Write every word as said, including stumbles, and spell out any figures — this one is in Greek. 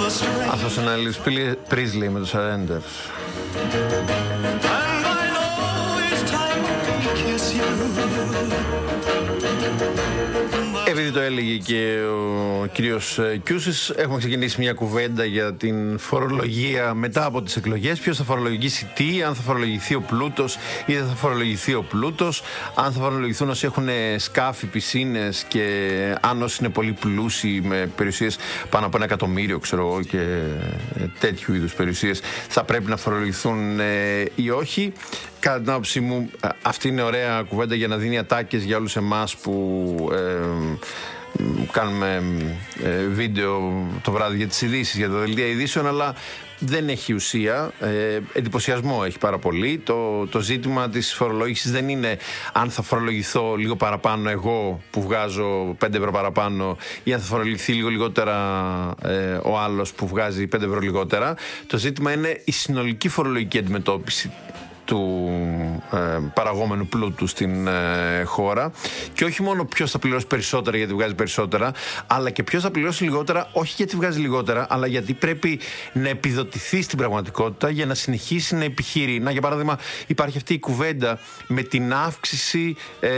αυτός είναι Elvis Presley με τους Surrender. Επειδή το έλεγε και ο κύριος Κιούσης, έχουμε ξεκινήσει μια κουβέντα για την φορολογία μετά από τις εκλογές. Ποιος θα φορολογήσει τι, αν θα φορολογηθεί ο πλούτος ή δεν θα φορολογηθεί ο πλούτος, αν θα φορολογηθούν όσοι έχουν σκάφη, πισίνες και αν όσοι είναι πολύ πλούσιοι με περιουσίες πάνω από ένα εκατομμύριο, ξέρω εγώ, και τέτοιου είδους περιουσίες θα πρέπει να φορολογηθούν ε, ή όχι. Κατά την άποψή μου, αυτή είναι ωραία κουβέντα για να δίνει ατάκες για όλους εμάς που ε, κάνουμε ε, βίντεο το βράδυ για τις ειδήσεις, για τα δελτία ειδήσεων, αλλά δεν έχει ουσία. Ε, εντυπωσιασμό έχει πάρα πολύ. Το, το ζήτημα της φορολόγησης δεν είναι αν θα φορολογηθώ λίγο παραπάνω εγώ που βγάζω πέντε ευρώ παραπάνω ή αν θα φορολογηθεί λίγο λιγότερα ε, ο άλλος που βγάζει πέντε ευρώ λιγότερα. Το ζήτημα είναι η συνολική φορολογική αντιμετώπιση του ε, παραγόμενου πλούτου στην ε, χώρα, και όχι μόνο ποιος θα πληρώσει περισσότερα γιατί βγάζει περισσότερα, αλλά και ποιος θα πληρώσει λιγότερα, όχι γιατί βγάζει λιγότερα, αλλά γιατί πρέπει να επιδοτηθεί στην πραγματικότητα για να συνεχίσει να επιχειρεί. Να, για παράδειγμα, υπάρχει αυτή η κουβέντα με την αύξηση ε,